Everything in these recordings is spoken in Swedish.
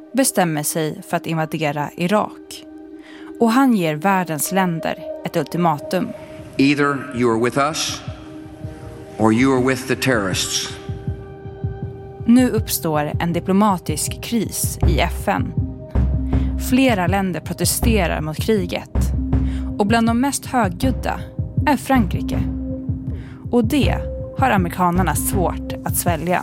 bestämmer sig för att invadera Irak. Och han ger världens länder ett ultimatum. Either you are with us or you are with the terrorists. Nu uppstår en diplomatisk kris i FN. Flera länder protesterar mot kriget. Och bland de mest högljudda är Frankrike. Och det har amerikanerna svårt att svälja.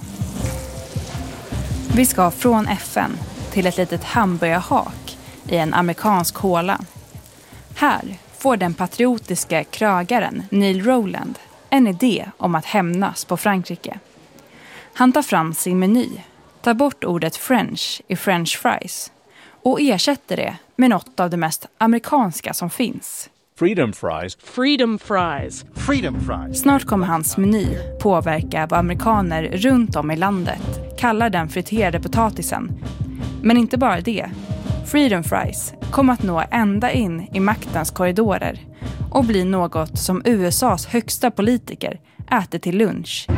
Vi ska från FN till ett litet hamburgerhak i en amerikansk håla. Här får den patriotiska krögaren Neil Rowland en idé om att hämnas på Frankrike. Han tar fram sin meny, tar bort ordet French i French fries och ersätter det med något av det mest amerikanska som finns. Freedom fries. Freedom fries. Freedom fries. Snart kommer hans meny påverka vad amerikaner runt om i landet kallar den friterade potatisen. Men inte bara det. Freedom fries kommer att nå ända in i maktens korridorer och bli något som USAs högsta politiker äter till lunch.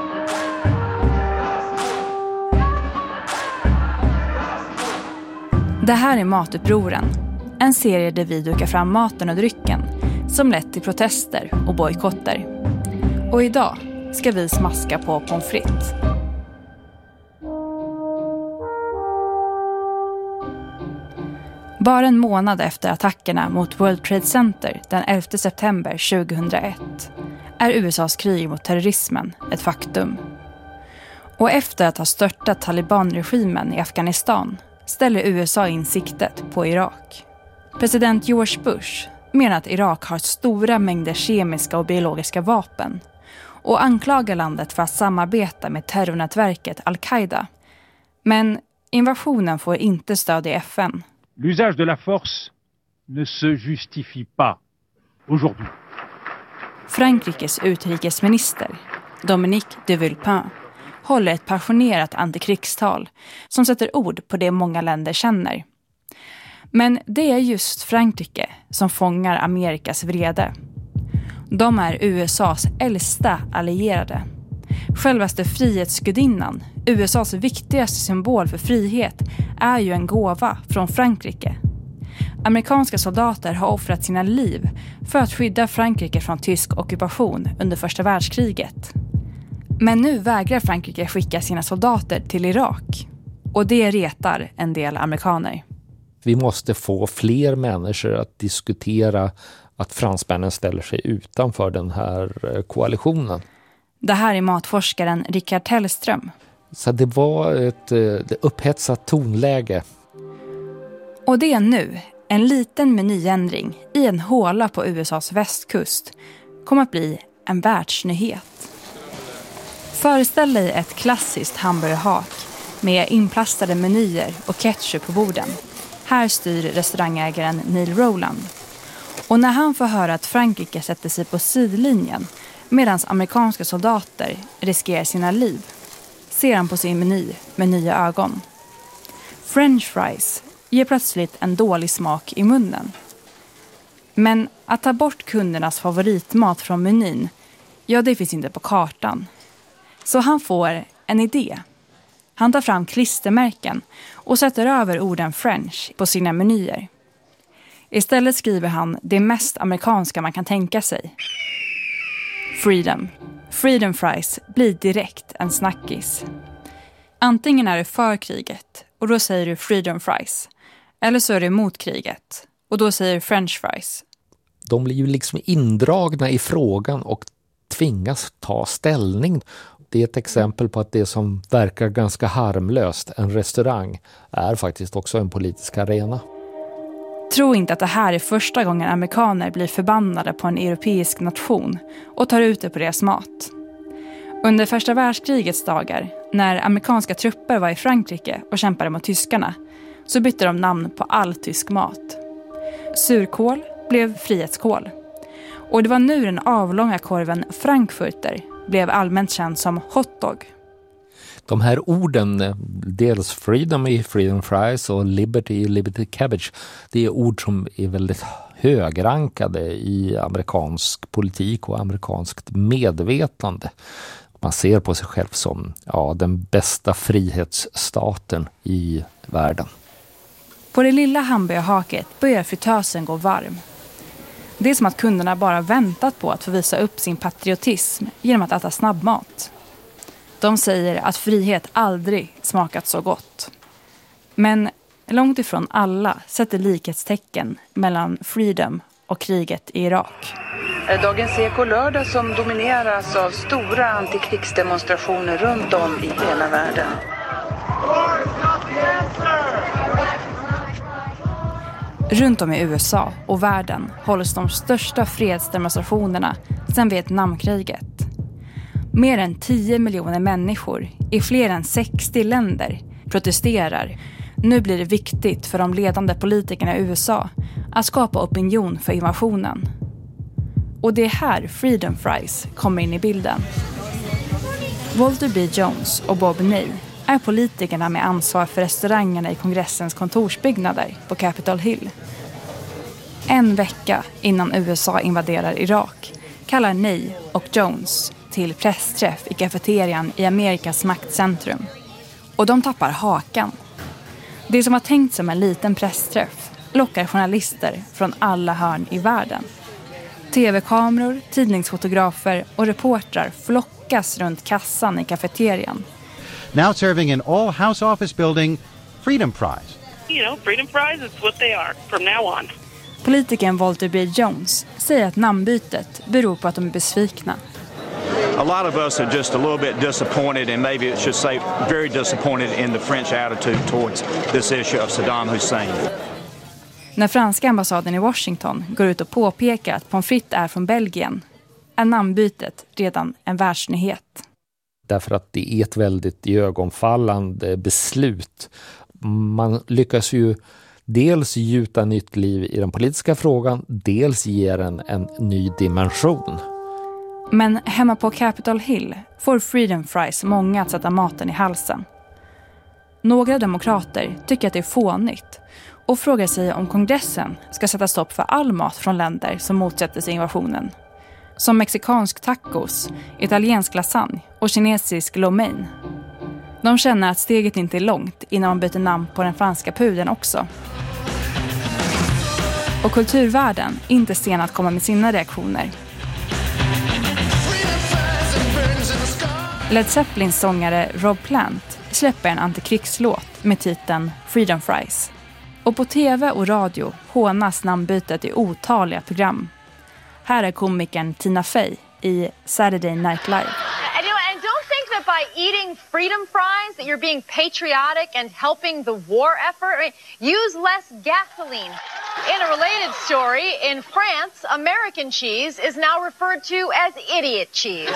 Det här är Matupproren, en serie där vi dukar fram maten och drycken som lett till protester och bojkotter. Och idag ska vi smaska på pommes frites. Bara en månad efter attackerna mot World Trade Center den 11 september 2001 är USAs krig mot terrorismen ett faktum. Och efter att ha störtat Taliban-regimen i Afghanistan ställer USA in siktet på Irak. President George Bush menar att Irak har stora mängder kemiska och biologiska vapen och anklagar landet för att samarbeta med terrornätverket Al-Qaida. Men invasionen får inte stöd i FN. L'usage de la force ne se justifie pas aujourd'hui. Frankrikes utrikesminister, Dominique de Villepin, håller ett passionerat antikrigstal som sätter ord på det många länder känner. Men det är just Frankrike som fångar Amerikas vrede. De är USAs äldsta allierade. Självaste frihetsgudinnan, USAs viktigaste symbol för frihet, är ju en gåva från Frankrike. Amerikanska soldater har offrat sina liv för att skydda Frankrike från tysk ockupation under första världskriget. Men nu vägrar Frankrike skicka sina soldater till Irak. Och det retar en del amerikaner. Vi måste få fler människor att diskutera att fransmännen ställer sig utanför den här koalitionen. Det här är matforskaren Rickard Tellström. Så det var ett upphetsat tonläge. Och det är nu en liten menyändring i en håla på USAs västkust kommer att bli en världsnyhet. Föreställ dig ett klassiskt hamburgerhak med inplastade menyer och ketchup på borden. Här styr restaurangägaren Neil Rowland. Och när han får höra att Frankrike sätter sig på sidlinjen medan amerikanska soldater riskerar sina liv, ser han på sin meny med nya ögon. French fries ger plötsligt en dålig smak i munnen. Men att ta bort kundernas favoritmat från menyn, ja, det finns inte på kartan. Så han får en idé. Han tar fram klistermärken och sätter över orden French på sina menyer. Istället skriver han det mest amerikanska man kan tänka sig. Freedom. Freedom fries blir direkt en snackis. Antingen är du för kriget och då säger du freedom fries. Eller så är du emot kriget och då säger du French fries. De blir ju liksom indragna i frågan och tvingas ta ställning. Det är ett exempel på att det som verkar ganska harmlöst, en restaurang, är faktiskt också en politisk arena. Tro inte att det här är första gången amerikaner blir förbannade på en europeisk nation och tar ut det på deras mat. Under första världskrigets dagar, när amerikanska trupper var i Frankrike och kämpade mot tyskarna, så bytte de namn på all tysk mat. Surkål blev frihetskål. Och det var nu den avlånga korven Frankfurter blev allmänt känd som hotdog. De här orden, dels freedom i freedom fries och liberty i liberty cabbage, det är ord som är väldigt högrankade i amerikansk politik och amerikanskt medvetande. man ser på sig själv som den bästa frihetsstaten i världen. På det lilla hamburgerhaket börjar fritösen gå varm. Det är som att kunderna bara väntat på att få visa upp sin patriotism genom att äta snabbmat. De säger att frihet aldrig smakat så gott. Men långt ifrån alla sätter likhetstecken mellan freedom och kriget i Irak. Dagens Eko lördag som domineras av stora antikrigsdemonstrationer runt om i hela världen. Runt om i USA och världen hålls de största fredsdemonstrationerna sedan Vietnamkriget. Mer än 10 miljoner människor i fler än 60 länder protesterar. Nu blir det viktigt för de ledande politikerna i USA att skapa opinion för invasionen. Och det är här Freedom Fries kommer in i bilden. Walter B. Jones och Bob Ney är politikerna med ansvar för restaurangerna i kongressens kontorsbyggnader på Capitol Hill. En vecka innan USA invaderar Irak kallar Ney och Jones till pressträff i kafeterian i Amerikas maktcentrum. Och de tappar hakan. Det som har tänkt som en liten pressträff lockar journalister från alla hörn i världen. TV-kameror, tidningsfotografer och reportrar flockas runt kassan i kafeterian. Now serving in all House Office building, Freedom Fries. You know, Freedom Fries is what they are from now on. Politikern Walter B. Jones säger att namnbytet beror på att de är besvikna. A lot of us are just a little bit disappointed, and maybe it should say very disappointed in the French attitude towards this issue of Saddam Hussein. När franska ambassaden i Washington går ut och påpekar att pommes frites är från Belgien är namnbytet redan en världsnyhet. Därför att det är ett väldigt ögonfallande beslut. Man lyckas ju dels gjuta nytt liv i den politiska frågan, dels ger en ny dimension. Men hemma på Capitol Hill får Freedom Fries många att sätta maten i halsen. Några demokrater tycker att det är fånigt och frågar sig om kongressen ska sätta stopp för all mat från länder som motsätter sig invasionen. Som mexikansk tacos, italiensk lasagne och kinesisk lo mein. De känner att steget inte är långt innan man byter namn på den franska pudeln också. Och kulturvärlden är inte sen att komma med sina reaktioner. Led Zeppelins sångare Rob Plant släpper en antikrigslåt med titeln Freedom Fries. Och på tv och radio hånas namnbytet i otaliga program. Här är komikern Tina Fey i Saturday Night Live. And don't think that by eating Freedom Fries that you're being patriotic and helping the war effort. I mean, use less gasoline. In a related story, in France, American cheese is now referred to as idiot cheese.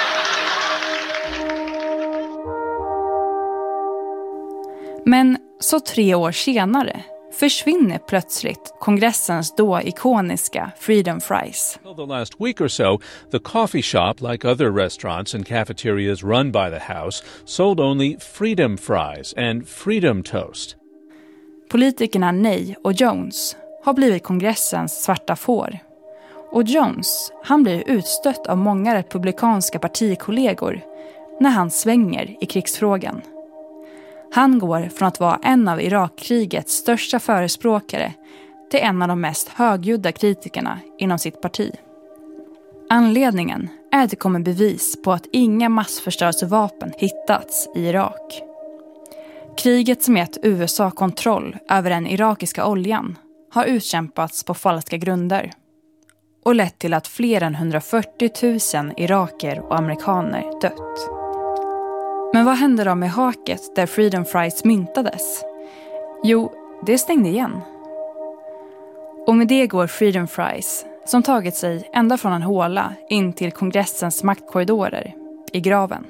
Men så 3 år senare försvinner plötsligt kongressens då ikoniska Freedom Fries. The last week or so, the coffee shop, like other restaurants and cafeterias run by the House, sold only Freedom Fries and Freedom Toast. Politikerna Ney och Jones har blivit kongressens svarta får. Och Jones, han blir utstött av många republikanska partikollegor när han svänger i krigsfrågan. Han går från att vara en av Irakkrigets största förespråkare till en av de mest högljudda kritikerna inom sitt parti. Anledningen är att det kommer bevis på att inga massförstörelsevapen hittats i Irak. Kriget som gett USA kontroll över den irakiska oljan har utkämpats på falska grunder och lett till att fler än 140 000 iraker och amerikaner dött. Men vad hände då med haket där Freedom Fries myntades? Jo, det stängde igen. Och med det går Freedom Fries, som tagit sig ända från en håla in till kongressens maktkorridorer, i graven.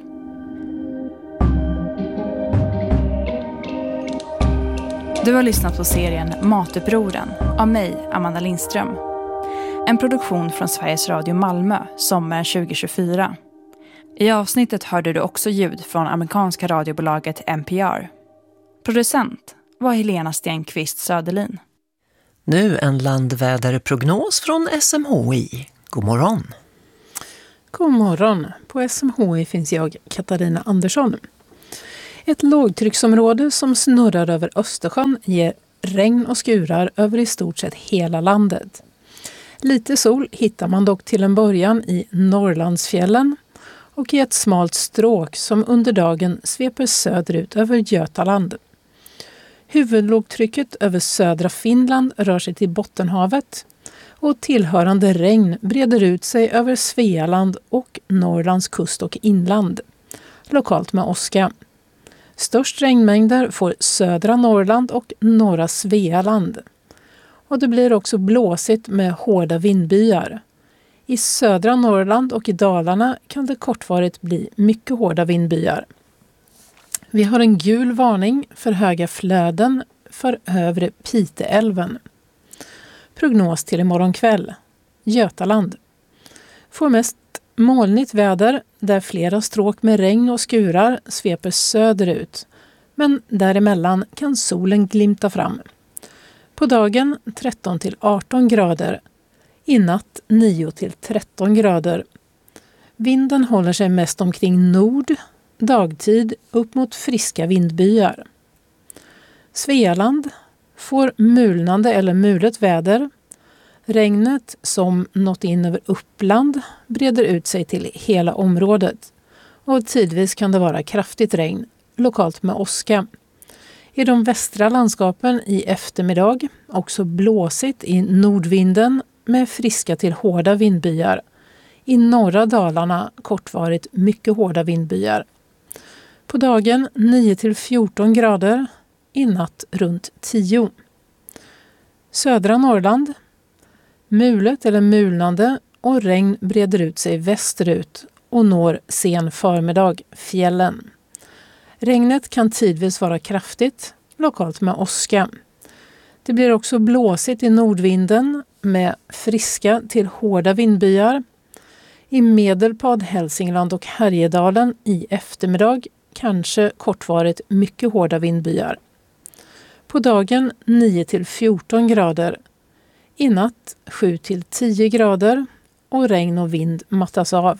Du har lyssnat på serien Matupproren av mig, Amanda Lindström. En produktion från Sveriges Radio Malmö, sommaren 2024. I avsnittet hörde du också ljud från amerikanska radiobolaget NPR. Producent var Helena Stenqvist Söderlin. Nu en landväderprognos från SMHI. God morgon. God morgon. På SMHI finns jag, Katarina Andersson. Ett lågtrycksområde som snurrar över Östersjön ger regn och skurar över i stort sett hela landet. Lite sol hittar man dock till en början i Norrlandsfjällen och i ett smalt stråk som under dagen sveper söderut över Götaland. Huvudlågtrycket över södra Finland rör sig till Bottenhavet och tillhörande regn breder ut sig över Svealand och Norrlands kust och inland, lokalt med åska. Störst regnmängder får södra Norrland och norra Svealand. Och det blir också blåsigt med hårda vindbyar. I södra Norrland och i Dalarna kan det kortvarigt bli mycket hårda vindbyar. Vi har en gul varning för höga flöden för övre Piteälven. Prognos till imorgon kväll. Götaland. Får mest molnigt väder där flera stråk med regn och skurar sveper söderut. Men däremellan kan solen glimta fram. På dagen 13 till 18 grader. I natt 9 till 13 grader. Vinden håller sig mest omkring nord. Dagtid upp mot friska vindbyar. Svealand får mulnande eller mulet väder. Regnet som nått in över Uppland breder ut sig till hela området. Och tidvis kan det vara kraftigt regn, lokalt med åska. I de västra landskapen i eftermiddag också blåsigt i nordvinden med friska till hårda vindbyar. I norra Dalarna kortvarigt mycket hårda vindbyar. På dagen 9 till 14 grader, i natt runt 10. Södra Norrland. Mulet eller mulnande och regn breder ut sig västerut och når sen förmiddag fjällen. Regnet kan tidvis vara kraftigt, lokalt med åska. Det blir också blåsigt i nordvinden med friska till hårda vindbyar. I Medelpad, Hälsingland och Härjedalen i eftermiddag kanske kortvarigt mycket hårda vindbyar. På dagen 9 till 14 grader. I natt 7 till 10 grader och regn och vind mattas av.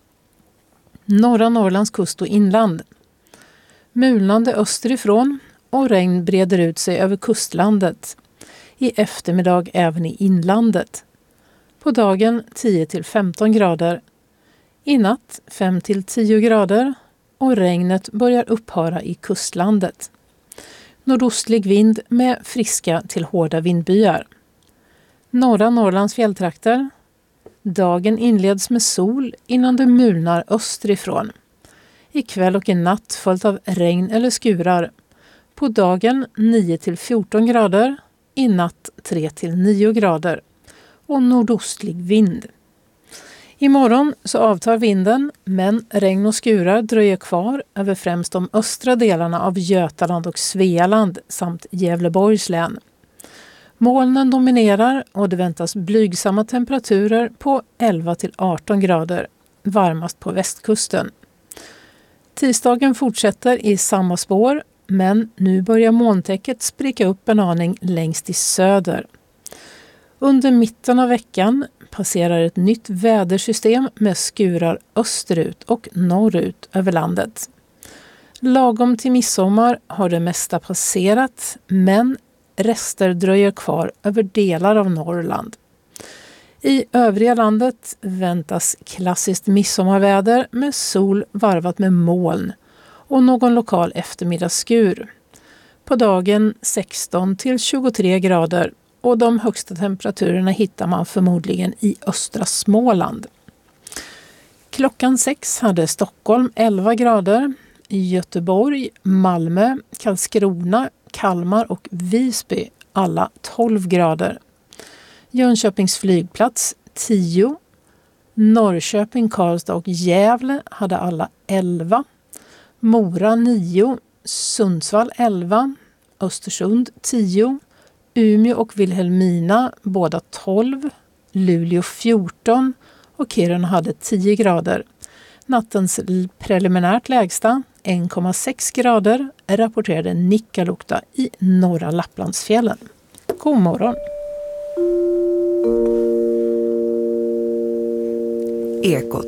Norra Norrlands kust och inland. Mulnande österifrån och regn breder ut sig över kustlandet. I eftermiddag även i inlandet. På dagen 10 till 15 grader. I natt 5 till 10 grader och regnet börjar upphöra i kustlandet. Nordostlig vind med friska till hårda vindbyar. Norra Norrlands fjälltrakter. Dagen inleds med sol innan det mulnar österifrån. I kväll och i natt följt av regn eller skurar. På dagen 9 till 14 grader. I natt 3 till 9 grader. Och nordostlig vind. Imorgon så avtar vinden, men regn och skurar dröjer kvar över främst de östra delarna av Götaland och Svealand samt Gävleborgs län. Molnen dominerar och det väntas blygsamma temperaturer på 11 till 18 grader, varmast på västkusten. Tisdagen fortsätter i samma spår, men nu börjar molntäcket spricka upp en aning längst i söder. Under mitten av veckan passerar ett nytt vädersystem med skurar österut och norrut över landet. Lagom till midsommar har det mesta passerat, men rester dröjer kvar över delar av Norrland. I övriga landet väntas klassiskt midsommarväder med sol varvat med moln och någon lokal eftermiddagsskur. På dagen 16 till 23 grader och de högsta temperaturerna hittar man förmodligen i östra Småland. Klockan 6 hade Stockholm 11 grader, Göteborg, Malmö, Karlskrona, Kalmar och Visby alla 12 grader. Jönköpings flygplats 10, Norrköping, Karlstad och Gävle hade alla 11, Mora 9, Sundsvall 11, Östersund 10, Umeå och Vilhelmina båda 12, Luleå 14 och Kiruna hade 10 grader. Nattens preliminärt lägsta 1,6 grader rapporterade Nikkaluokta i norra Lapplandsfjällen. God morgon! Ekot.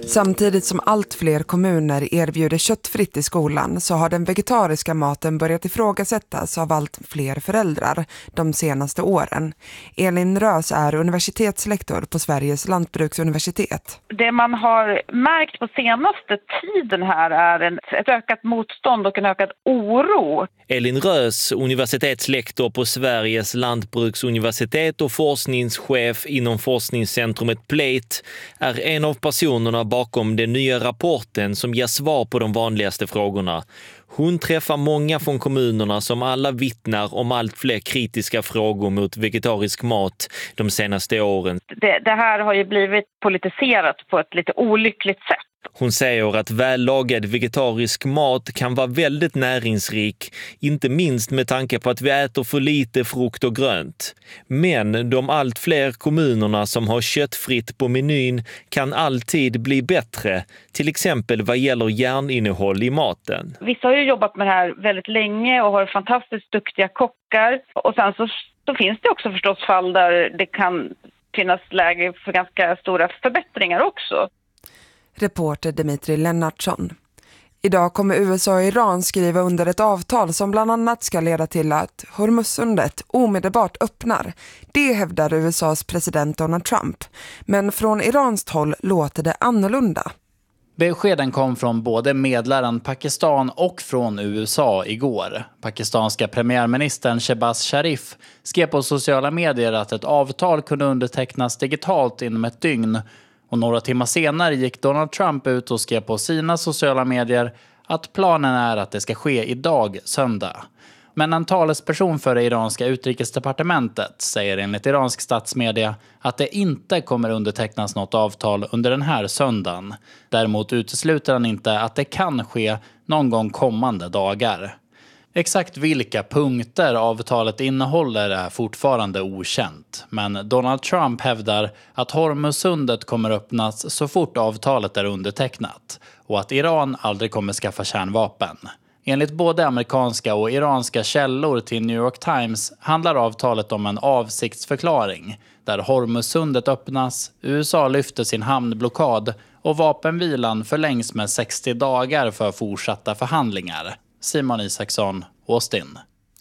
Samtidigt som allt fler kommuner erbjuder köttfritt i skolan så har den vegetariska maten börjat ifrågasättas av allt fler föräldrar de senaste åren. Elin Rös är universitetslektor på Sveriges lantbruksuniversitet. Det man har märkt på senaste tiden här är ett ökat motstånd och en ökad oro. Elin Rös, universitetslektor på Sveriges lantbruksuniversitet och forskningschef inom forskningscentrumet Plate, är en av personerna bakom den nya rapporten som ger svar på de vanligaste frågorna. Hon träffar många från kommunerna som alla vittnar om allt fler kritiska frågor mot vegetarisk mat de senaste åren. Det här har ju blivit politiserat på ett lite olyckligt sätt. Hon säger att vällagad vegetarisk mat kan vara väldigt näringsrik, inte minst med tanke på att vi äter för lite frukt och grönt. Men de allt fler kommunerna som har köttfritt på menyn kan alltid bli bättre, till exempel vad gäller järninnehåll i maten. Vissa har ju jobbat med det här väldigt länge och har fantastiskt duktiga kockar. Och sen så finns det också förstås fall där det kan finnas läge för ganska stora förbättringar också. Reporter Dimitri Lennartsson. Idag kommer USA och Iran skriva under ett avtal som bland annat ska leda till att Hormuzsundet omedelbart öppnar. Det hävdar USAs president Donald Trump. Men från iranskt håll låter det annorlunda. Beskeden kom från både medlaren Pakistan och från USA igår. Pakistanska premiärministern Shehbaz Sharif skrev på sociala medier att ett avtal kunde undertecknas digitalt inom ett dygn. Och några timmar senare gick Donald Trump ut och skrev på sina sociala medier att planen är att det ska ske idag, söndag. Men en talesperson för det iranska utrikesdepartementet säger enligt iransk statsmedia att det inte kommer undertecknas något avtal under den här söndagen. Däremot utesluter han inte att det kan ske någon gång kommande dagar. Exakt vilka punkter avtalet innehåller är fortfarande okänt. Men Donald Trump hävdar att Hormuzsundet kommer öppnas så fort avtalet är undertecknat. Och att Iran aldrig kommer skaffa kärnvapen. Enligt både amerikanska och iranska källor till New York Times handlar avtalet om en avsiktsförklaring. Där Hormuzsundet öppnas, USA lyfter sin hamnblockad och vapenvilan förlängs med 60 dagar för fortsatta förhandlingar. Simon Isaksson, Austin.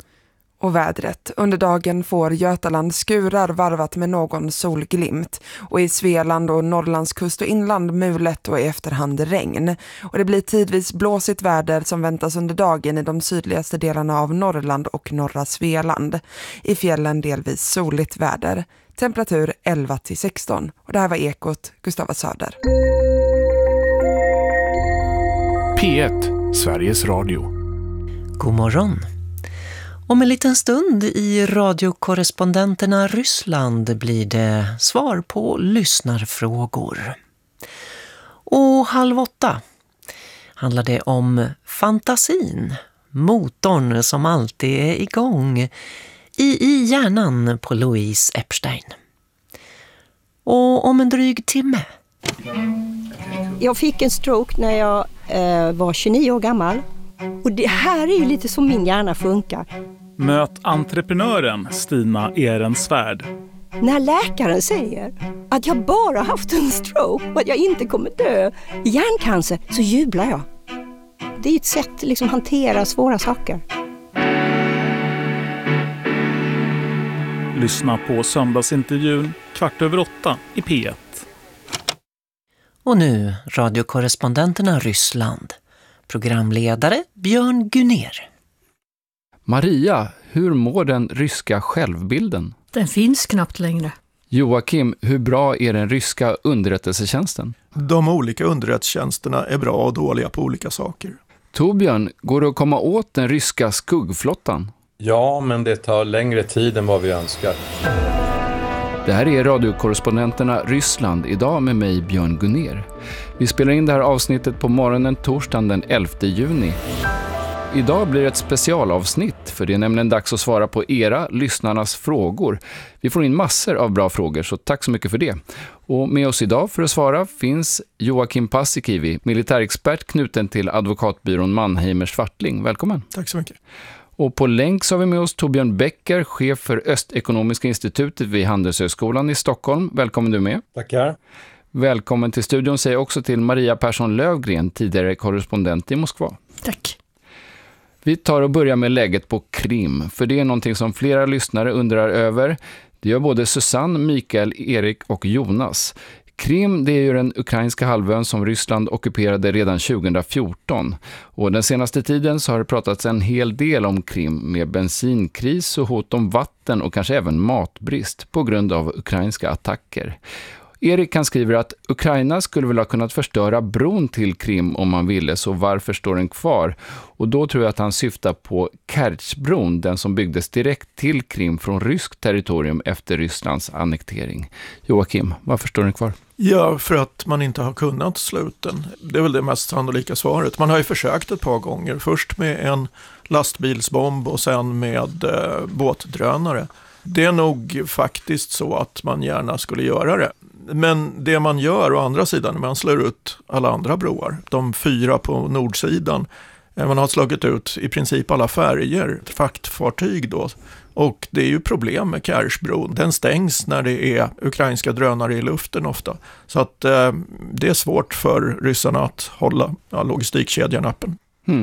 Och vädret. Under dagen får Götaland skurar varvat med någon solglimt. Och i Svealand och Norrlands kust och inland mulet och i efterhand regn. Och det blir tidvis blåsigt väder som väntas under dagen i de sydligaste delarna av Norrland och norra Svealand. I fjällen delvis soligt väder. Temperatur 11-16. Och det här var Ekot, Gustava Söder. P1, Sveriges Radio. God morgon. Om en liten stund i radiokorrespondenterna Ryssland blir det svar på lyssnarfrågor. Och 7:30 handlar det om fantasin, motorn som alltid är igång i hjärnan på Louise Epstein. Och om en dryg timme. Jag fick en stroke när jag var 29 år gammal. Och det här är ju lite som min hjärna funkar. Möt entreprenören Stina Ehrensvärd. När läkaren säger att jag bara haft en stroke och att jag inte kommer dö i hjärncancer så jublar jag. Det är ett sätt att liksom hantera svåra saker. Lyssna på söndagsintervjun 7:15 i P1. Och nu radiokorrespondenterna Ryssland. Programledare Björn Gunér. Maria, hur mår den ryska självbilden? Den finns knappt längre. Joakim, hur bra är den ryska underrättelsetjänsten? De olika underrättelsetjänsterna är bra och dåliga på olika saker. Torbjörn, går det att komma åt den ryska skuggflottan? Ja, men det tar längre tid än vad vi önskar. Det här är radiokorrespondenterna Ryssland, idag med mig Björn Gunér. Vi spelar in det här avsnittet på morgonen torsdagen den 11 juni. Idag blir det ett specialavsnitt, för det är nämligen dags att svara på era, lyssnarnas frågor. Vi får in massor av bra frågor, så tack så mycket för det. Och med oss idag för att svara finns Joakim Paasikivi, militärexpert knuten till advokatbyrån Mannheimer Swartling. Välkommen. Tack så mycket. Och på länk så har vi med oss Torbjörn Becker, chef för Östekonomiska institutet vid Handelshögskolan i Stockholm. Välkommen du med. Tackar. Välkommen till studion säger också till Maria Persson Lövgren, tidigare korrespondent i Moskva. Tack. Vi tar och börjar med läget på Krim, för det är någonting som flera lyssnare undrar över. Det gör både Susanne, Mikael, Erik och Jonas. Krim, det är ju den ukrainska halvön som Ryssland ockuperade redan 2014. Och den senaste tiden så har det pratats en hel del om Krim med bensinkris och hot om vatten och kanske även matbrist på grund av ukrainska attacker. Erik kan skriva att Ukraina skulle väl ha kunnat förstöra bron till Krim om man ville, så varför står den kvar? Och då tror jag att han syftar på Kertjbron, den som byggdes direkt till Krim från ryskt territorium efter Rysslands annektering. Joakim, varför står den kvar? Ja, för att man inte har kunnat slå ut den. Det är väl det mest sannolika svaret. Man har ju försökt ett par gånger. Först med en lastbilsbomb och sen med båtdrönare. Det är nog faktiskt så att man gärna skulle göra det. Men det man gör å andra sidan när man slår ut alla andra broar, de 4 på nordsidan, man har slagit ut i princip alla färger, fraktfartyg då. Och det är ju problem med Kertjbron. Den stängs när det är ukrainska drönare i luften ofta. Så att det är svårt för ryssarna att hålla logistikkedjan öppen.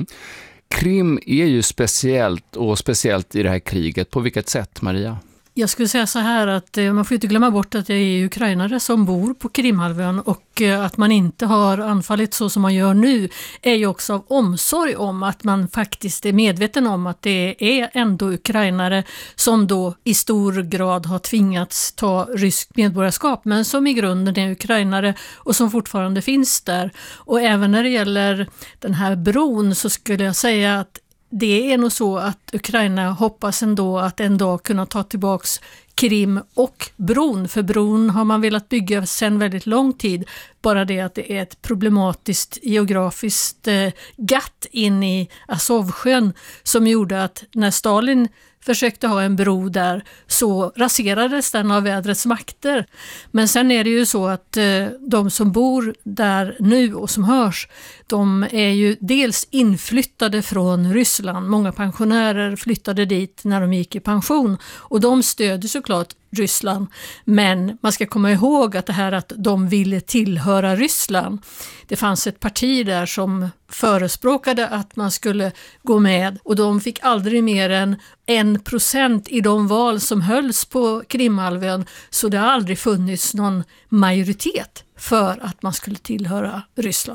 Krim är ju speciellt, och speciellt i det här kriget. På vilket sätt, Maria? Jag skulle säga så här att man får inte glömma bort att det är ukrainare som bor på Krimhalvön, och att man inte har anfallit så som man gör nu är ju också av omsorg om att man faktiskt är medveten om att det är ändå ukrainare som då i stor grad har tvingats ta ryskt medborgarskap, men som i grunden är ukrainare och som fortfarande finns där. Och även när det gäller den här bron så skulle jag säga att det är nog så att Ukraina hoppas ändå att en dag kunna ta tillbaks Krim och bron. För bron har man velat bygga sedan väldigt lång tid. Bara det att det är ett problematiskt geografiskt gatt in i Azovsjön som gjorde att när Stalin försökte ha en bro där så raserades den av vädrets makter. Men sen är det ju så att de som bor där nu och som hörs, de är ju dels inflyttade från Ryssland. Många pensionärer flyttade dit när de gick i pension och de stödjer såklart Ryssland. Men man ska komma ihåg att det här att de ville tillhöra Ryssland. Det fanns ett parti där som förespråkade att man skulle gå med och de fick aldrig mer än 1% i de val som hölls på Krimhalvön, så det har aldrig funnits någon majoritet för att man skulle tillhöra Ryssland.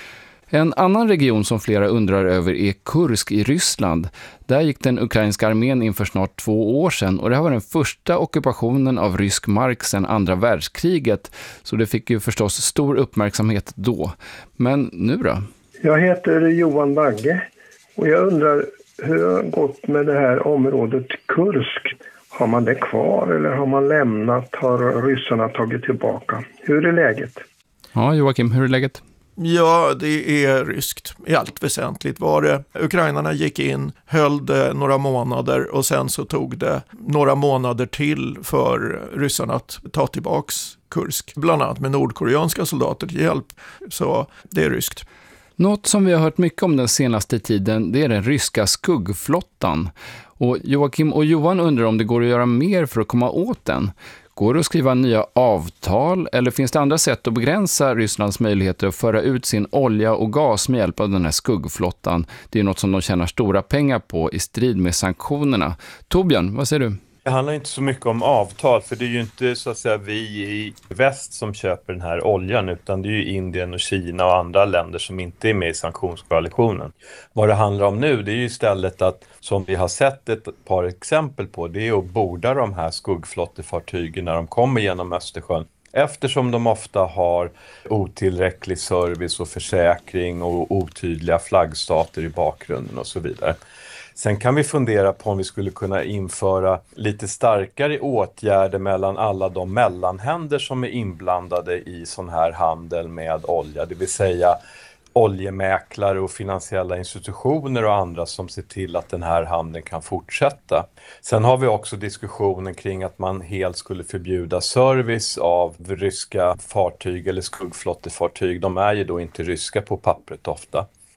En annan region som flera undrar över är Kursk i Ryssland. Där gick den ukrainska armén in för snart 2 år sedan och det här var den första ockupationen av rysk mark sedan andra världskriget, så det fick ju förstås stor uppmärksamhet då. Men nu då? Jag heter Johan Bagge och jag undrar hur det har gått med det här området Kursk. Har man det kvar eller har man lämnat? Har ryssarna tagit tillbaka? Hur är läget? Ja, Joakim, hur är läget? Ja, det är ryskt. I allt väsentligt var det. Ukrainarna gick in, höll det några månader och sen så tog det några månader till för ryssarna att ta tillbaks Kursk. Bland annat med nordkoreanska soldater till hjälp. Så det är ryskt. Något som vi har hört mycket om den senaste tiden, det är den ryska skuggflottan. Och Joakim och Johan undrar om det går att göra mer för att komma åt den. Går det att skriva nya avtal eller finns det andra sätt att begränsa Rysslands möjligheter att föra ut sin olja och gas med hjälp av den här skuggflottan? Det är något som de tjänar stora pengar på i strid med sanktionerna. Torbjörn, vad säger du? Det handlar inte så mycket om avtal, för det är ju inte så att säga vi i väst som köper den här oljan, utan det är ju Indien och Kina och andra länder som inte är med i sanktionskoalitionen. Vad det handlar om nu, det är ju istället att, som vi har sett ett par exempel på, det är att borda de här skuggflottefartygen när de kommer genom Östersjön. Eftersom de ofta har otillräcklig service och försäkring och otydliga flaggstater i bakgrunden och så vidare. Sen kan vi fundera på om vi skulle kunna införa lite starkare åtgärder mellan alla de mellanhänder som är inblandade i sån här handel med olja. Det vill säga oljemäklare och finansiella institutioner och andra som ser till att den här handeln kan fortsätta. Sen har vi också diskussionen kring att man helt skulle förbjuda service av ryska fartyg eller skuggflottefartyg. De är ju då inte ryska på pappret ofta.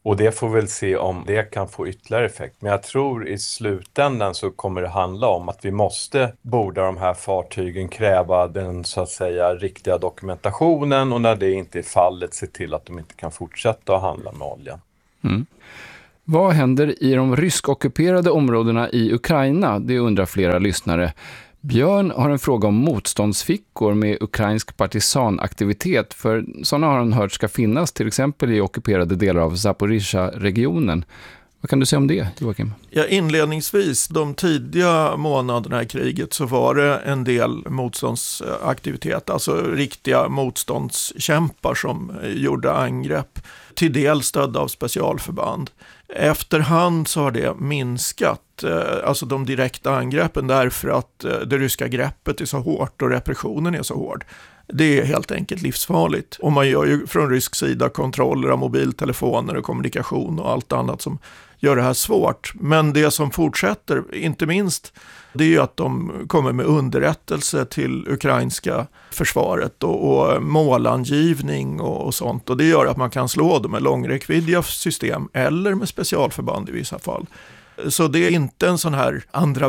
Och det får väl se om det kan få ytterligare effekt. Men jag tror i slutändan så kommer det handla om att vi måste borda de här fartygen, kräva den så att säga riktiga dokumentationen och när det inte är fallet se till att de inte kan fortsätta att handla med olja. Mm. Vad händer i de ryskockuperade områdena i Ukraina? Det undrar flera lyssnare. Björn har en fråga om motståndsfickor med ukrainsk partisanaktivitet, för sådana har han hört ska finnas till exempel i ockuperade delar av Zaporizjzja-regionen. Vad kan du säga om det, Joakim? Ja, inledningsvis, de tidiga månaderna i kriget så var det en del motståndsaktivitet, alltså riktiga motståndskämpar som gjorde angrepp, till del stödda av specialförband. Efterhand så har det minskat, alltså de direkta angreppen, därför att det ryska greppet är så hårt och repressionen är så hård. Det är helt enkelt livsfarligt. Och man gör ju från rysk sida kontroller av mobiltelefoner och kommunikation och allt annat som gör det här svårt. Men det som fortsätter, inte minst, det är ju att de kommer med underrättelse till ukrainska försvaret och målangivning och sånt. Och det gör att man kan slå dem med långräckviddiga system eller med specialförband i vissa fall. Så det är inte en sån här andra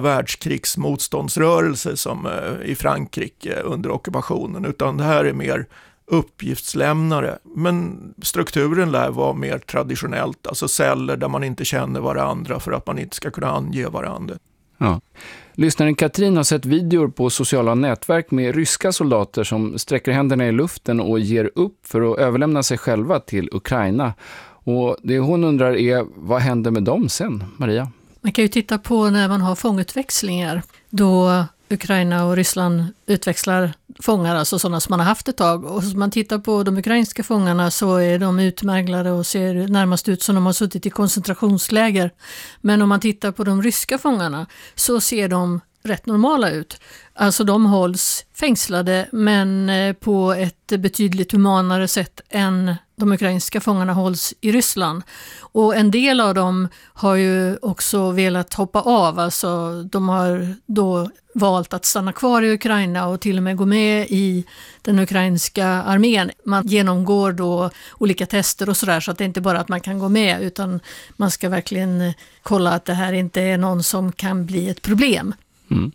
världskrigsmotståndsrörelse som i Frankrike under ockupationen, utan det här är mer uppgiftslämnare. Men strukturen lär vara mer traditionellt, alltså celler där man inte känner varandra för att man inte ska kunna ange varandra. Ja. Lyssnaren Katrin har sett videor på sociala nätverk med ryska soldater som sträcker händerna i luften och ger upp för att överlämna sig själva till Ukraina. Och det hon undrar är, vad händer med dem sen, Maria? Man kan ju titta på när man har fångutväxlingar, då Ukraina och Ryssland utväxlar fångar, alltså sådana som man har haft ett tag. Och om man tittar på de ukrainska fångarna så är de utmärglade och ser närmast ut som de har suttit i koncentrationsläger. Men om man tittar på de ryska fångarna så ser de rätt normala ut. Alltså de hålls fängslade men på ett betydligt humanare sätt än de ukrainska fångarna hålls i Ryssland. Och en del av dem har ju också velat hoppa av. Alltså de har då valt att stanna kvar i Ukraina och till och med gå med i den ukrainska armén. Man genomgår då olika tester och sådär, så att det inte bara att man kan gå med, utan man ska verkligen kolla att det här inte är någon som kan bli ett problem. Mm.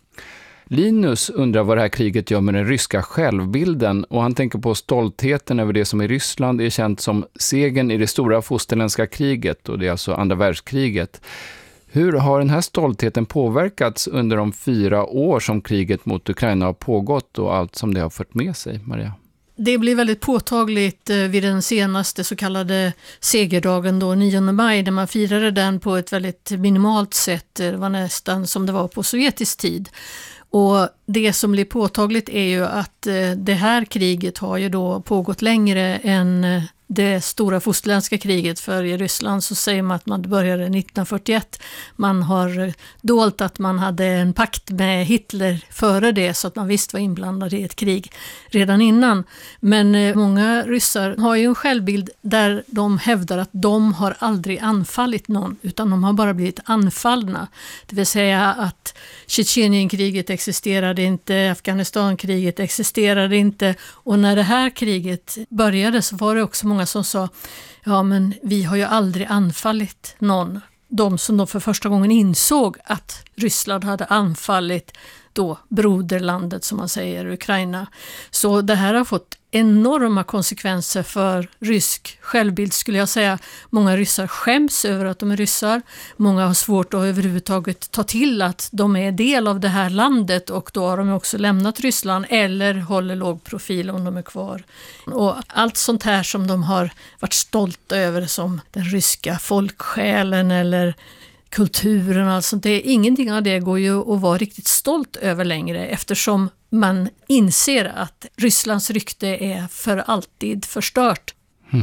Linus undrar vad det här kriget gör med den ryska självbilden, och han tänker på stoltheten över det som i Ryssland är känt som segern i det stora fosterländska kriget, och det är alltså andra världskriget. Hur har den här stoltheten påverkats under de 4 år som kriget mot Ukraina har pågått och allt som det har fört med sig, Maria? Det blir väldigt påtagligt vid den senaste så kallade segerdagen då, 9 maj, där man firade den på ett väldigt minimalt sätt. Det var nästan som det var på sovjetisk tid. Och det som blir påtagligt är ju att det här kriget har ju då pågått längre än det stora fosterländska kriget. För i Ryssland så säger man att man började 1941. Man har dolt att man hade en pakt med Hitler före det, så att man visst var inblandad i ett krig redan innan. Men många ryssar har ju en självbild där de hävdar att de har aldrig anfallit någon, utan de har bara blivit anfallna. Det vill säga att Tjetjenienkriget existerade inte, Afghanistankriget existerade inte, och när det här kriget började så var det också många som sa, ja men vi har ju aldrig anfallit någon. De som då för första gången insåg att Ryssland hade anfallit då broderlandet, som man säger, Ukraina. Så det här har fått enorma konsekvenser för rysk självbild, skulle jag säga. Många ryssar skäms över att de är ryssar. Många har svårt att överhuvudtaget ta till att de är del av det här landet, och då har de också lämnat Ryssland eller håller låg profil om de är kvar. Och allt sånt här som de har varit stolta över, som den ryska folksjälen eller kulturen och allt sånt, ingenting av det går ju att vara riktigt stolt över längre, eftersom man inser att Rysslands rykte är för alltid förstört.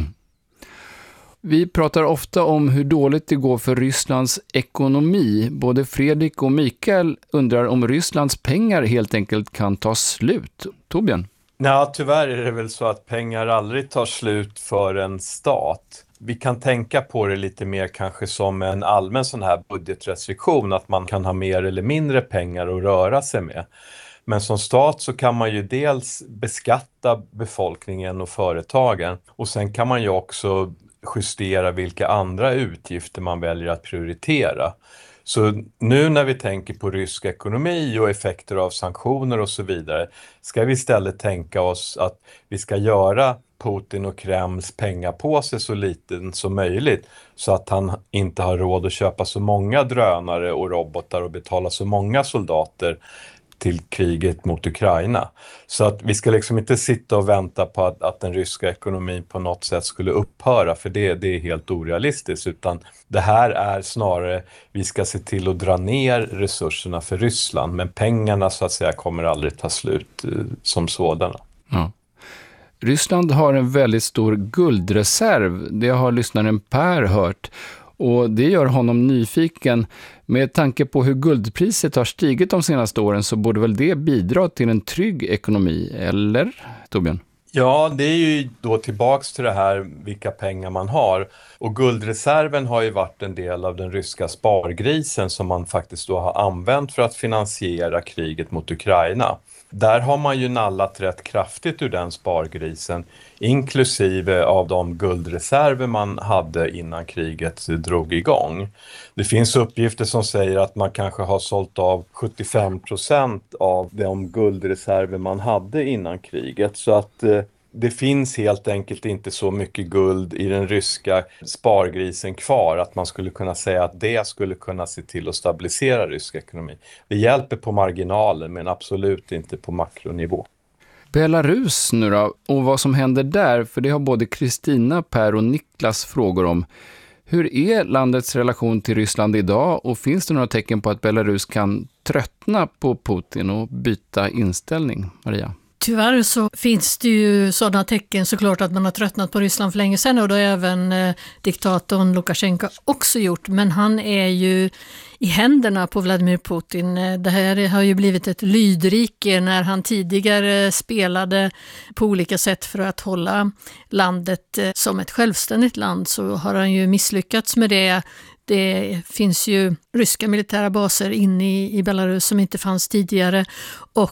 Vi pratar ofta om hur dåligt det går för Rysslands ekonomi. Både Fredrik och Mikael undrar om Rysslands pengar helt enkelt kan ta slut. Torbjörn? Nej, tyvärr är det väl så att pengar aldrig tar slut för en stat. Vi kan tänka på det lite mer kanske som en allmän sån här budgetrestriktion, att man kan ha mer eller mindre pengar att röra sig med. Men som stat så kan man ju dels beskatta befolkningen och företagen, och sen kan man ju också justera vilka andra utgifter man väljer att prioritera. Så nu när vi tänker på rysk ekonomi och effekter av sanktioner och så vidare, ska vi istället tänka oss att vi ska göra Putin och Kremls pengapåse så liten som möjligt så att han inte har råd att köpa så många drönare och robotar och betala så många soldater till kriget mot Ukraina. Så att vi ska liksom inte sitta och vänta på att den ryska ekonomin på något sätt skulle upphöra, för det är helt orealistiskt, utan det här är snarare, vi ska se till att dra ner resurserna för Ryssland, men pengarna så att säga kommer aldrig ta slut som sådana. Ja. Ryssland har en väldigt stor guldreserv, det har lyssnaren Per hört. Och det gör honom nyfiken. Med tanke på hur guldpriset har stigit de senaste åren så borde väl det bidra till en trygg ekonomi, eller Torbjörn? Ja, det är ju då tillbaks till det här vilka pengar man har. Och guldreserven har ju varit en del av den ryska spargrisen som man faktiskt då har använt för att finansiera kriget mot Ukraina. Där har man ju nallat rätt kraftigt ur den spargrisen, inklusive av de guldreserver man hade innan kriget drog igång. Det finns uppgifter som säger att man kanske har sålt av 75% av de guldreserver man hade innan kriget. Så att det finns helt enkelt inte så mycket guld i den ryska spargrisen kvar att man skulle kunna säga att det skulle kunna se till att stabilisera rysk ekonomi. Det hjälper på marginalen men absolut inte på makronivå. Belarus nu då, och vad som händer där, för det har både Kristina, Per och Niklas frågor om. Hur är landets relation till Ryssland idag och finns det några tecken på att Belarus kan tröttna på Putin och byta inställning, Maria? Tyvärr så finns det ju sådana tecken såklart att man har tröttnat på Ryssland för länge sedan, och det har även diktatorn Lukasjenko också gjort, men han är ju i händerna på Vladimir Putin. Det här har ju blivit ett lydrike. När han tidigare spelade på olika sätt för att hålla landet som ett självständigt land så har han ju misslyckats med det. Det finns ju ryska militära baser inne i Belarus som inte fanns tidigare, och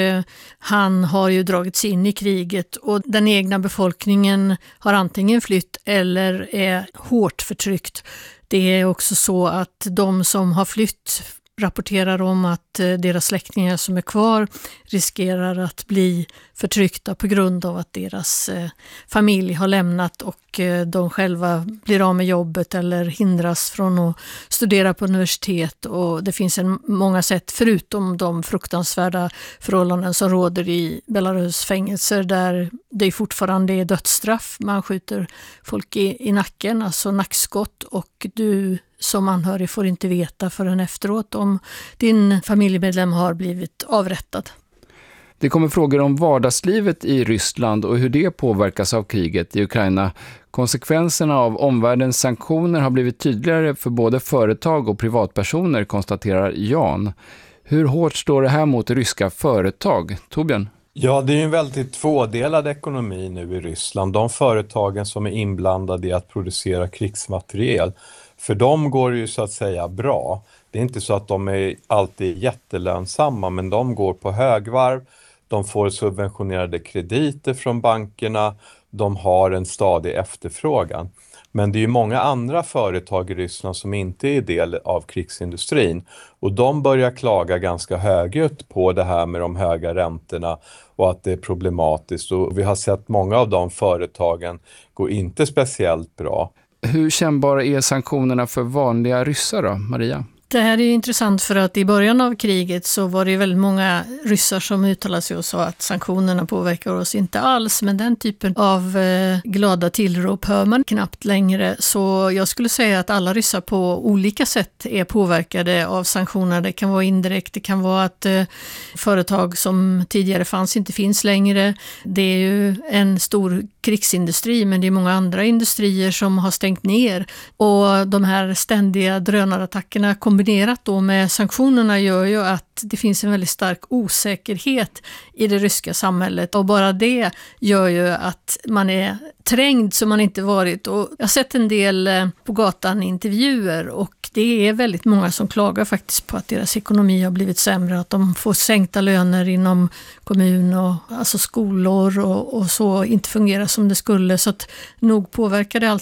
han har ju dragits in i kriget och den egna befolkningen har antingen flytt eller är hårt förtryckt. Det är också så att de som har flytt rapporterar om att deras släktingar som är kvar riskerar att bli förtryckta på grund av att deras familj har lämnat och de själva blir av med jobbet eller hindras från att studera på universitet. Och det finns många sätt förutom de fruktansvärda förhållanden som råder i Belarus fängelser där det fortfarande är dödsstraff. Man skjuter folk i nacken, alltså nackskott, och du som anhörig får inte veta förrän efteråt om din familjemedlem har blivit avrättad. Det kommer frågor om vardagslivet i Ryssland och hur det påverkas av kriget i Ukraina. Konsekvenserna av omvärldens sanktioner har blivit tydligare för både företag och privatpersoner, konstaterar Jan. Hur hårt står det här mot ryska företag? Torbjörn? Ja, det är en väldigt tvådelad ekonomi nu i Ryssland. De företagen som är inblandade i att producera krigsmateriel, för dem går det ju så att säga bra. Det är inte så att de är alltid jättelönsamma, men de går på högvarv. De får subventionerade krediter från bankerna. De har en stadig efterfrågan. Men det är ju många andra företag i Ryssland som inte är del av krigsindustrin. Och de börjar klaga ganska högljutt på det här med de höga räntorna och att det är problematiskt. Och vi har sett många av de företagen gå inte speciellt bra. Hur kännbara är sanktionerna för vanliga ryssar då, Maria? Det här är intressant för att i början av kriget så var det väldigt många ryssar som uttalade sig och sa att sanktionerna påverkar oss inte alls, men den typen av glada tillrop hör man knappt längre. Så jag skulle säga att alla ryssar på olika sätt är påverkade av sanktioner. Det kan vara indirekt, det kan vara att företag som tidigare fanns inte finns längre. Det är ju en stor krigsindustri, men det är många andra industrier som har stängt ner, och de här ständiga drönarattackerna kombinerat då med sanktionerna gör ju att det finns en väldigt stark osäkerhet i det ryska samhället, och bara det gör ju att man är trängd som man inte varit. Och jag har sett en del på gatan intervjuer, och det är väldigt många som klagar faktiskt på att deras ekonomi har blivit sämre, att de får sänkta löner inom kommun och alltså skolor och så inte fungerar som det skulle, så att nog påverkar det alltid.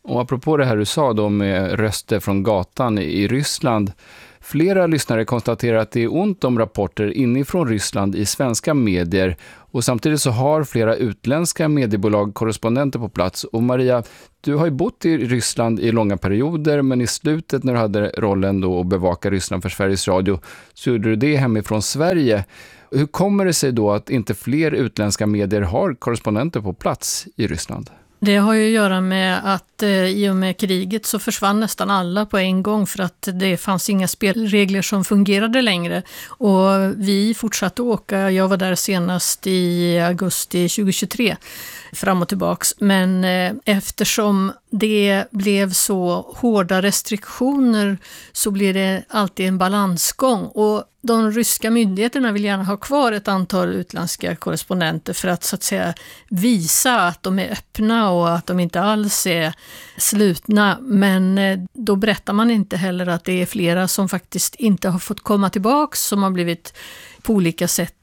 Och apropå det här du sa då med röster från gatan i Ryssland. Flera lyssnare konstaterar att det är ont om rapporter inifrån Ryssland i svenska medier. Och samtidigt så har flera utländska mediebolag korrespondenter på plats. Och Maria, du har ju bott i Ryssland i långa perioder, men i slutet när du hade rollen då att bevaka Ryssland för Sveriges Radio så gjorde du det hemifrån Sverige. Hur kommer det sig då att inte fler utländska medier har korrespondenter på plats i Ryssland? Det har ju att göra med att i och med kriget så försvann nästan alla på en gång för att det fanns inga spelregler som fungerade längre. Och vi fortsatte åka, jag var där senast i augusti 2023, fram och tillbaks. Men eftersom det blev så hårda restriktioner så blir det alltid en balansgång. Och de ryska myndigheterna vill gärna ha kvar ett antal utländska korrespondenter för att så att säga visa att de är öppna och att de inte alls är slutna. Men då berättar man inte heller att det är flera som faktiskt inte har fått komma tillbaka, som har blivit på olika sätt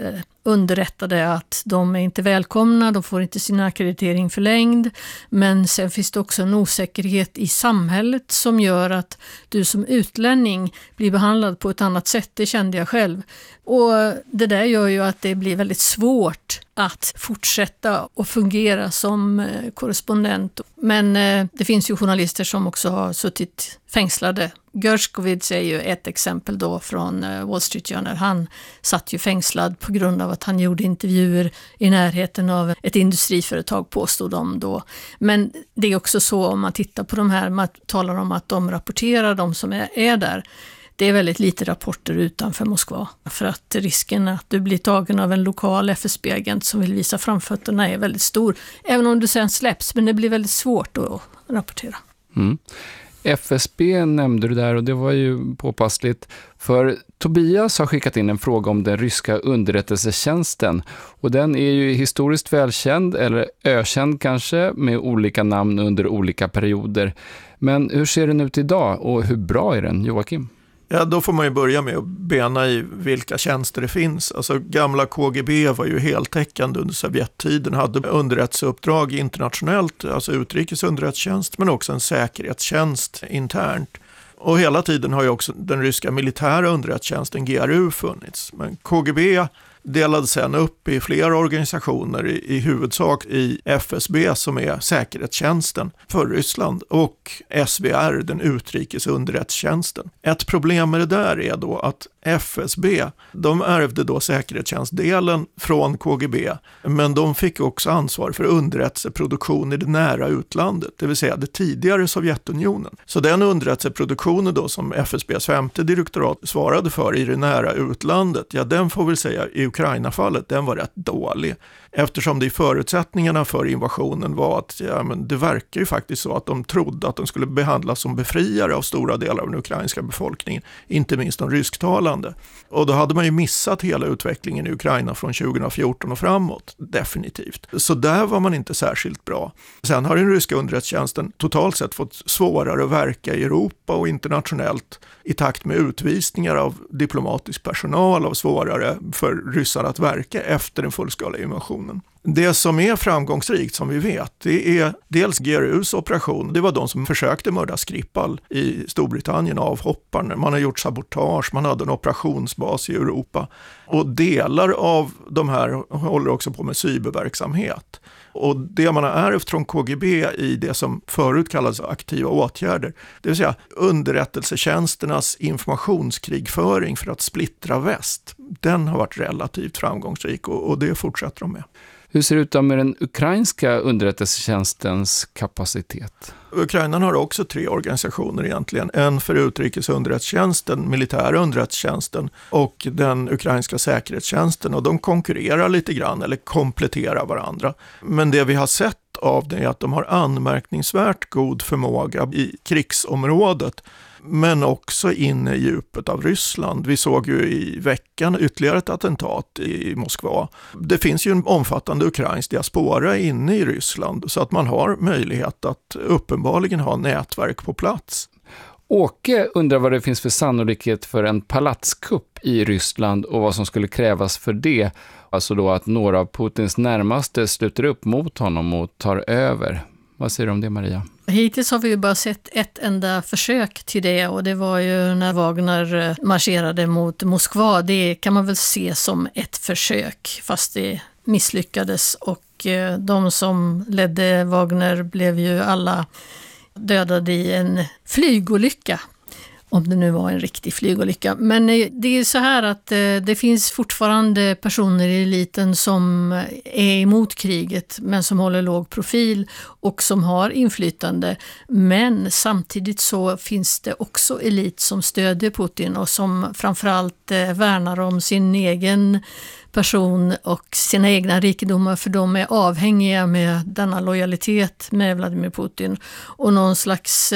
underrättade att de är inte välkomna, de får inte sin akkreditering förlängd. Men sen finns det också en osäkerhet i samhället som gör att du som utlänning blir behandlad på ett annat sätt, det kände jag själv. Och det där gör ju att det blir väldigt svårt att fortsätta och fungera som korrespondent. Men det finns ju journalister som också har suttit fängslade. Gershkovits är ju ett exempel då från Wall Street Journal. Han satt ju fängslad på grund av att han gjorde intervjuer i närheten av ett industriföretag, påstod de då. Men det är också så om man tittar på de här, man talar om att de rapporterar, de som är där. Det är väldigt lite rapporter utanför Moskva för att risken att du blir tagen av en lokal FSB-agent som vill visa framfötterna är väldigt stor. Även om du sen släpps, men det blir väldigt svårt att rapportera. Mm. FSB nämnde du där och det var ju påpassligt. För Tobias har skickat in en fråga om den ryska underrättelsetjänsten. Och den är ju historiskt välkänd eller ökänd kanske med olika namn under olika perioder. Men hur ser den ut idag och hur bra är den, Joakim? Ja, då får man ju börja med att bena i vilka tjänster det finns. Alltså gamla KGB var ju heltäckande under Sovjettiden, hade underrättelseuppdrag internationellt, alltså utrikesunderrättelsetjänst, men också en säkerhetstjänst internt. Och hela tiden har ju också den ryska militära underrättelsetjänsten GRU funnits. Men KGB delades sen upp i flera organisationer, i huvudsak i FSB som är säkerhetstjänsten för Ryssland och SVR, den utrikesunderrättelsetjänsten. Ett problem med det där är då att FSB, de ärvde då säkerhetstjänstdelen från KGB, men de fick också ansvar för underrättelseproduktion i det nära utlandet, det vill säga det tidigare Sovjetunionen. Så den underrättelseproduktionen då som FSBs 5:e direktorat svarade för i det nära utlandet, ja den får vi säga i Ukraina-fallet, den var rätt dålig. Eftersom det i förutsättningarna för invasionen var att det verkar ju faktiskt så att de trodde att de skulle behandlas som befriare av stora delar av den ukrainska befolkningen, inte minst de rysktalande. Och då hade man ju missat hela utvecklingen i Ukraina från 2014 och framåt, definitivt. Så där var man inte särskilt bra. Sen har den ryska underrättelsetjänsten totalt sett fått svårare att verka i Europa och internationellt i takt med utvisningar av diplomatisk personal, och svårare för ryssar att verka efter den fullskaliga invasionen. Det som är framgångsrikt som vi vet, det är dels GRUs operation. Det var de som försökte mörda Skripal i Storbritannien, avhopparna. Man har gjort sabotage, man hade en operationsbas i Europa. Och delar av de här håller också på med cyberverksamhet. Och det man har ärvt från KGB i det som förut kallades aktiva åtgärder, det vill säga underrättelsetjänsternas informationskrigföring för att splittra väst, den har varit relativt framgångsrik och det fortsätter de med. Hur ser det ut med den ukrainska underrättelsetjänstens kapacitet? Ukraina har också 3 organisationer egentligen. En för utrikesunderrättelsetjänsten, militära underrättelsetjänsten och den ukrainska säkerhetstjänsten. Och de konkurrerar lite grann eller kompletterar varandra. Men det vi har sett av det är att de har anmärkningsvärt god förmåga i krigsområdet, men också inne i djupet av Ryssland. Vi såg ju i veckan ytterligare ett attentat i Moskva. Det finns ju en omfattande ukrainsk diaspora inne i Ryssland, så att man har möjlighet att uppenbarligen ha nätverk på plats. Åke undrar vad det finns för sannolikhet för en palatskupp i Ryssland och vad som skulle krävas för det. Alltså då att några av Putins närmaste sluter upp mot honom och tar över Vad säger du om det, Maria? Hittills har vi ju bara sett ett enda försök till det, och det var ju när Wagner marscherade mot Moskva. Det kan man väl se som ett försök, fast det misslyckades, och de som ledde Wagner blev ju alla dödade i en flygolycka. Om det nu var en riktig flygolycka. Men det är så här att det finns fortfarande personer i eliten som är emot kriget men som håller låg profil och som har inflytande. Men samtidigt så finns det också elit som stödjer Putin och som framförallt värnar om sin egen person och sina egna rikedomar, för de är avhängiga med denna lojalitet med Vladimir Putin. Och någon slags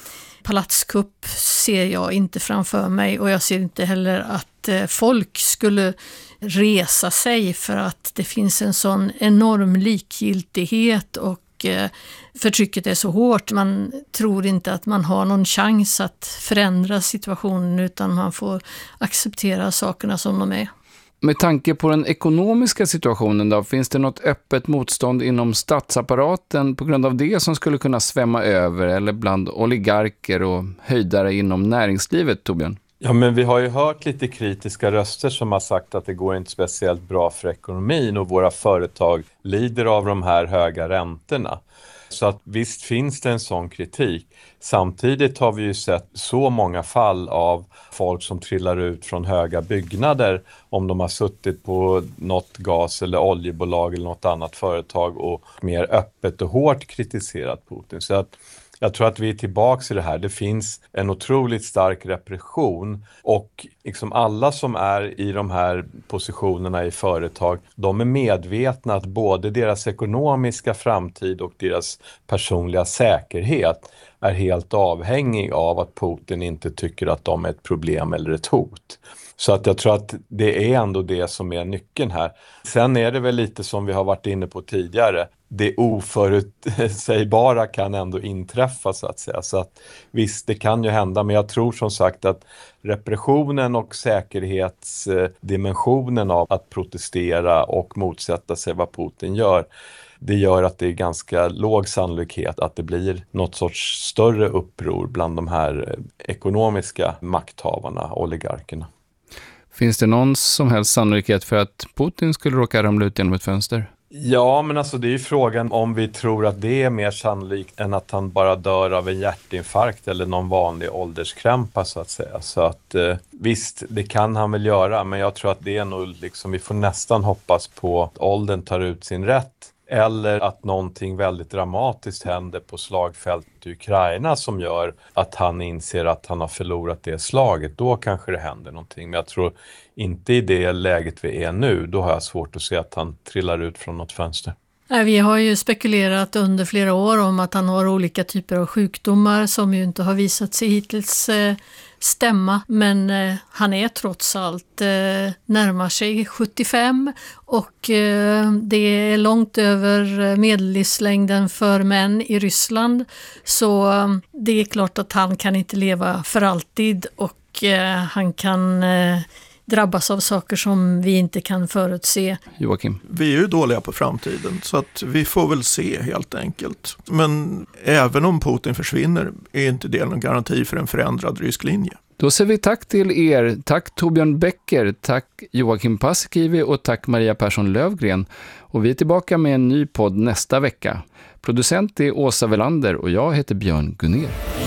palatskupp ser jag inte framför mig, och jag ser inte heller att folk skulle resa sig för att det finns en sån enorm likgiltighet och förtrycket är så hårt. Man tror inte att man har någon chans att förändra situationen, utan man får acceptera sakerna som de är. Med tanke på den ekonomiska situationen då, finns det något öppet motstånd inom statsapparaten på grund av det som skulle kunna svämma över, eller bland oligarker och höjdare inom näringslivet, Torbjörn? Ja, men vi har ju hört lite kritiska röster som har sagt att det går inte speciellt bra för ekonomin och våra företag lider av de här höga räntorna. Så att visst finns det en sån kritik. Samtidigt har vi ju sett så många fall av folk som trillar ut från höga byggnader om de har suttit på något gas- eller oljebolag eller något annat företag och mer öppet och hårt kritiserat Putin. Så att jag tror att vi är tillbaka i det här. Det finns en otroligt stark repression, och liksom alla som är i de här positionerna i företag, de är medvetna att både deras ekonomiska framtid och deras personliga säkerhet är helt avhängig av att Putin inte tycker att de är ett problem eller ett hot. Så att jag tror att det är ändå det som är nyckeln här. Sen är det väl lite som vi har varit inne på tidigare. Det oförutsägbara kan ändå inträffa, så att säga. Så att visst, det kan ju hända, men jag tror som sagt att repressionen och säkerhetsdimensionen av att protestera och motsätta sig vad Putin gör, det gör att det är ganska låg sannolikhet att det blir något sorts större uppror bland de här ekonomiska makthavarna, oligarkerna. Finns det någon som helst sannolikhet för att Putin skulle råka ramla ut genom ett fönster? Ja, men alltså det är ju frågan om vi tror att det är mer sannolikt än att han bara dör av en hjärtinfarkt eller någon vanlig ålderskrämpa, så att säga. Så att visst, det kan han väl göra, men jag tror att det är nog liksom, vi får nästan hoppas på att åldern tar ut sin rätt. Eller att någonting väldigt dramatiskt händer på slagfältet i Ukraina som gör att han inser att han har förlorat det slaget. Då kanske det händer någonting. Men jag tror inte i det läget vi är nu. Då har jag svårt att se att han trillar ut från något fönster. Vi har ju spekulerat under flera år om att han har olika typer av sjukdomar som ju inte har visat sig hittills stämma. Men han är trots allt närmar sig 75 och det är långt över medellivslängden för män i Ryssland. Så det är klart att han kan inte leva för alltid, och han kan drabbas av saker som vi inte kan förutse. Joakim? Vi är ju dåliga på framtiden, så att vi får väl se helt enkelt. Men även om Putin försvinner är inte det någon garanti för en förändrad rysk linje. Då säger vi tack till er. Tack Torbjörn Becker, tack Joakim Paasikivi och tack Maria Persson Lövgren. Och vi är tillbaka med en ny podd nästa vecka. Producent är Åsa Welander och jag heter Björn Gunnér.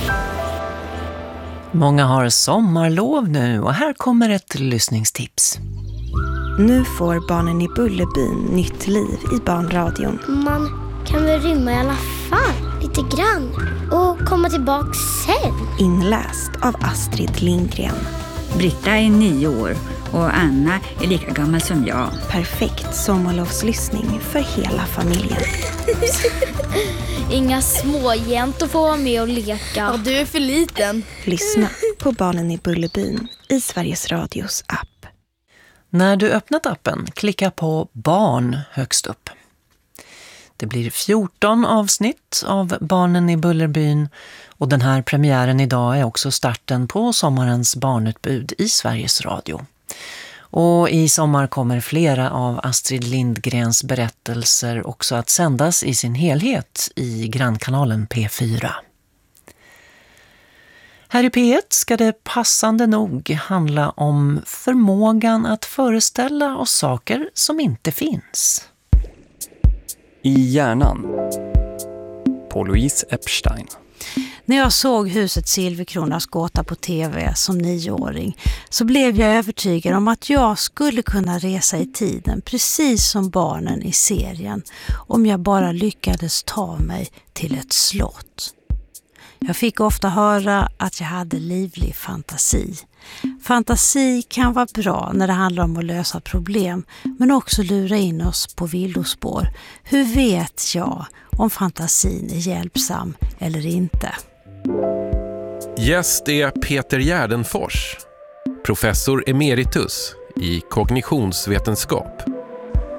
Många har sommarlov nu och här kommer ett lyssningstips. Nu får barnen i Bullerbyn nytt liv i barnradion. Man kan väl rymma i alla fall, lite grann, och komma tillbaka sen. Inläst av Astrid Lindgren. Britta är 9 år och Anna är lika gammal som jag. Perfekt sommarlovslyssning för hela familjen. Inga småjäntor får vara med och leka. Ja, du är för liten. Lyssna på Barnen i Bullerbyn i Sveriges Radios app. När du öppnat appen, klicka på barn högst upp. Det blir 14 avsnitt av Barnen i Bullerbyn och den här premiären idag är också starten på sommarens barnutbud i Sveriges Radio. Och i sommar kommer flera av Astrid Lindgrens berättelser också att sändas i sin helhet i grannkanalen P4. Här i P1 ska det passande nog handla om förmågan att föreställa oss saker som inte finns. I hjärnan. På Louise Epstein. När jag såg huset Silverkronas gåta på tv som 9-åring så blev jag övertygad om att jag skulle kunna resa i tiden precis som barnen i serien om jag bara lyckades ta mig till ett slott. Jag fick ofta höra att jag hade livlig fantasi. Fantasi kan vara bra när det handlar om att lösa problem, men också lura in oss på villospår. Hur vet jag om fantasin är hjälpsam eller inte? Gäst är Peter Gärdenfors, professor emeritus i kognitionsvetenskap